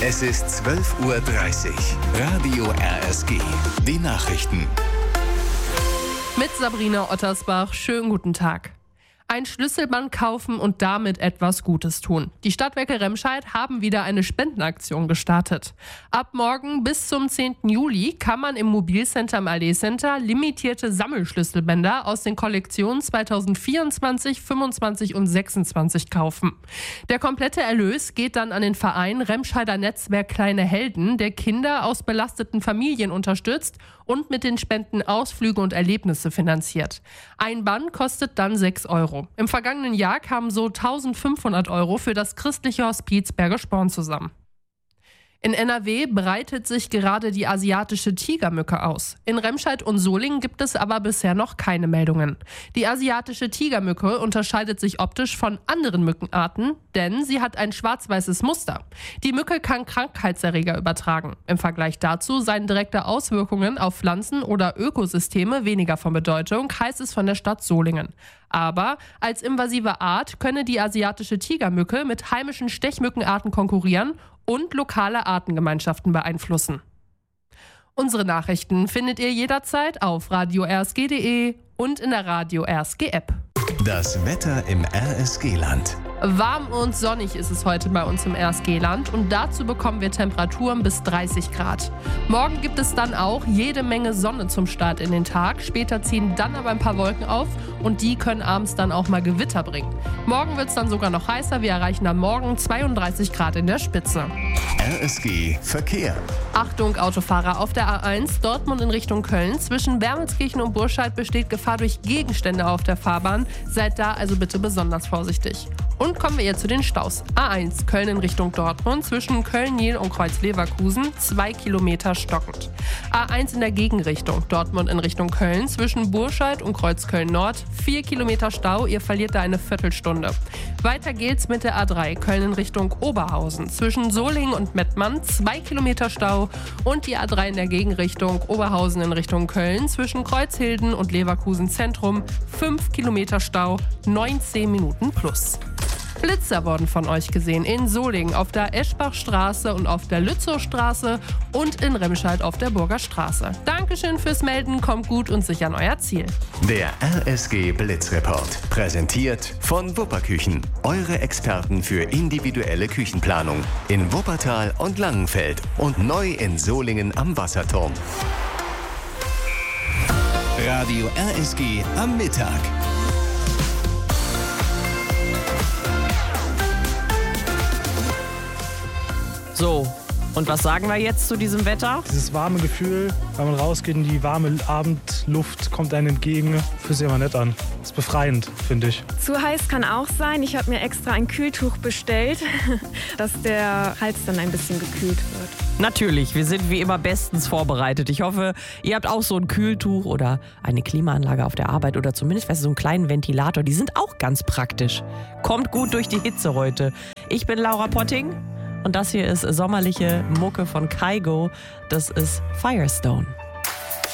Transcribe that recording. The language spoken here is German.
Es ist 12:30 Uhr. Radio RSG. Die Nachrichten. Mit Sabrina Ottersbach. Schönen guten Tag. Ein Schlüsselband kaufen und damit etwas Gutes tun. Die Stadtwerke Remscheid haben wieder eine Spendenaktion gestartet. Ab morgen bis zum 10. Juli kann man im Mobilcenter im Allee-Center limitierte Sammelschlüsselbänder aus den Kollektionen 2024, 25 und 26 kaufen. Der komplette Erlös geht dann an den Verein Remscheider Netzwerk Kleine Helden, der Kinder aus belasteten Familien unterstützt und mit den Spenden Ausflüge und Erlebnisse finanziert. Ein Band kostet dann 6 Euro. Im vergangenen Jahr kamen so 1.500 Euro für das christliche Hospiz Bergesporn zusammen. In NRW breitet sich gerade die asiatische Tigermücke aus. In Remscheid und Solingen gibt es aber bisher noch keine Meldungen. Die asiatische Tigermücke unterscheidet sich optisch von anderen Mückenarten, denn sie hat ein schwarz-weißes Muster. Die Mücke kann Krankheitserreger übertragen. Im Vergleich dazu seien direkte Auswirkungen auf Pflanzen oder Ökosysteme weniger von Bedeutung, heißt es von der Stadt Solingen. Aber als invasive Art könne die asiatische Tigermücke mit heimischen Stechmückenarten konkurrieren und lokale Artengemeinschaften beeinflussen. Unsere Nachrichten findet ihr jederzeit auf radio-rsg.de und in der Radio RSG App. Das Wetter im RSG-Land. Warm und sonnig ist es heute bei uns im RSG-Land und dazu bekommen wir Temperaturen bis 30 Grad. Morgen gibt es dann auch jede Menge Sonne zum Start in den Tag. Später ziehen dann aber ein paar Wolken auf und die können abends dann auch mal Gewitter bringen. Morgen wird es dann sogar noch heißer. Wir erreichen am Morgen 32 Grad in der Spitze. RSG Verkehr. Achtung Autofahrer, auf der A1 Dortmund in Richtung Köln. Zwischen Wermelskirchen und Burscheid besteht Gefahr durch Gegenstände auf der Fahrbahn. Seid da also bitte besonders vorsichtig. Und kommen wir jetzt zu den Staus. A1 Köln in Richtung Dortmund, zwischen Köln-Niel und Kreuz-Leverkusen 2 Kilometer stockend. A1 in der Gegenrichtung, Dortmund in Richtung Köln, zwischen Burscheid und Kreuzköln-Nord 4 Kilometer Stau, ihr verliert da eine Viertelstunde. Weiter geht's mit der A3 Köln in Richtung Oberhausen, zwischen Solingen und Mettmann 2 Kilometer Stau und die A3 in der Gegenrichtung Oberhausen in Richtung Köln, zwischen Kreuzhilden und Leverkusen Zentrum 5 Kilometer Stau, 19 Minuten plus. Blitzer wurden von euch gesehen in Solingen auf der Eschbachstraße und auf der Lützowstraße und in Remscheid auf der Burger Straße. Dankeschön fürs Melden, kommt gut und sicher an euer Ziel. Der RSG Blitzreport. Präsentiert von Wupperküchen. Eure Experten für individuelle Küchenplanung. In Wuppertal und Langenfeld und neu in Solingen am Wasserturm. Radio RSG am Mittag. So, und was sagen wir jetzt zu diesem Wetter? Dieses warme Gefühl, wenn man rausgeht in die warme Abendluft, kommt einem entgegen, fühlt sich immer nett an. Ist befreiend, finde ich. Zu heiß kann auch sein. Ich habe mir extra ein Kühltuch bestellt, dass der Hals dann ein bisschen gekühlt wird. Natürlich, wir sind wie immer bestens vorbereitet. Ich hoffe, ihr habt auch so ein Kühltuch oder eine Klimaanlage auf der Arbeit oder zumindest so einen kleinen Ventilator. Die sind auch ganz praktisch. Kommt gut durch die Hitze heute. Ich bin Laura Potting. Und das hier ist sommerliche Mucke von Kygo. Das ist Firestone.